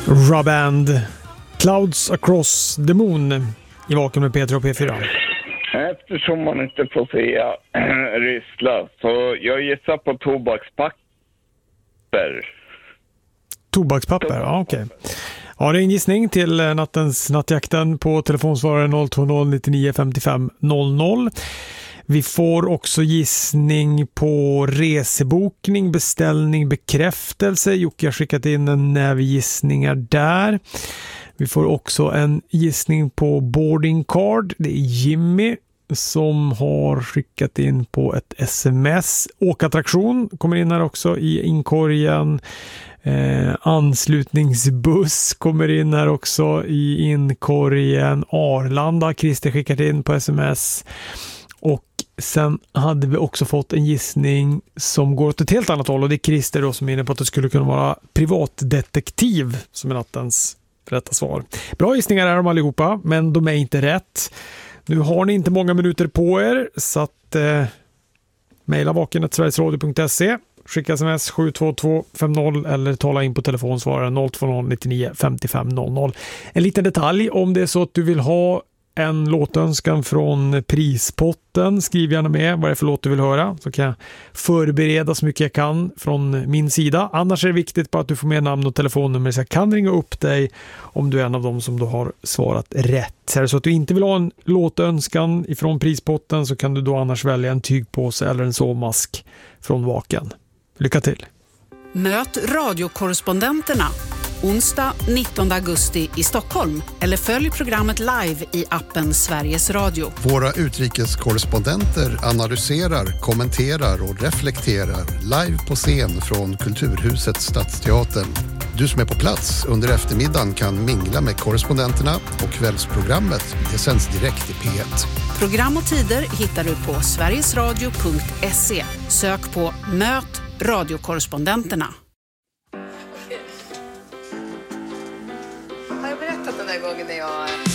Band, Clouds Across the Moon i Vaken med Peter och P4. Eftersom man inte får säga ryssla, så jag gissar på tobakspapper. Tobakspapper, ja okej. Ja, det är en gissning till nattjakten på telefonsvararen 020 99 55 00. Vi får också gissning på resebokning, beställning, bekräftelse. Jocke har skickat in en näve gissningar där. Vi får också en gissning på boarding card. Det är Jimmy som har skickat in på ett sms. Åkattraktion kommer in här också i inkorgen. Anslutningsbuss kommer in här också i inkorgen. Arlanda, Christer skickat in på sms. Och sen hade vi också fått en gissning som går åt ett helt annat håll, och det är Christer då som är inne på att det skulle kunna vara privatdetektiv som är nattens rätta svar. Bra gissningar är de allihopa, men de är inte rätt. Nu har ni inte många minuter på er, så att mejla vaken@sverigesradio.se, skicka sms 72250 eller tala in på telefonsvararen 020 99 55 00. En liten detalj, om det är så att du vill ha en låtönskan från prispotten, skriv gärna med vad det är för låt du vill höra, så kan jag förbereda så mycket jag kan från min sida. Annars är det viktigt bara att du får med namn och telefonnummer så jag kan ringa upp dig om du är en av dem som du har svarat rätt. Är det så att du inte vill ha en låtönskan ifrån prispotten, så kan du då annars välja en tygpåse eller en sovmask från Vaken. Lycka till! Möt radiokorrespondenterna onsdag 19 augusti i Stockholm, eller följ programmet live i appen Sveriges Radio. Våra utrikeskorrespondenter analyserar, kommenterar och reflekterar live på scen från Kulturhuset Stadsteatern. Du som är på plats under eftermiddagen kan mingla med korrespondenterna, och kvällsprogrammet det sänds direkt i P1. Program och tider hittar du på sverigesradio.se. Sök på Möt radiokorrespondenterna. Har jag berättat den där gången när jag